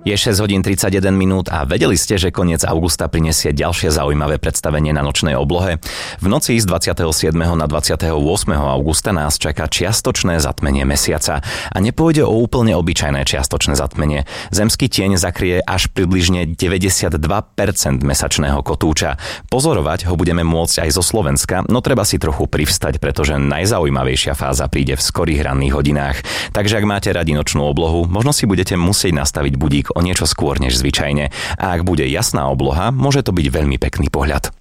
Je 6 hodín 31 minút a vedeli ste, že koniec augusta prinesie ďalšie zaujímavé predstavenie na nočnej oblohe? V noci z 27. na 28. augusta nás čaká čiastočné zatmenie mesiaca. A nepôjde o úplne obyčajné čiastočné zatmenie. Zemský tieň zakrie až približne 92% mesačného kotúča. Pozorovať ho budeme môcť aj zo Slovenska, no treba si trochu privstať, pretože najzaujímavejšia fáza príde v skorých ranných hodinách. Takže ak máte radi nočnú oblohu, možno si budete musieť nastaviť budík o niečo skôr než zvyčajne. A ak bude jasná obloha, môže to byť veľmi pekný pohľad.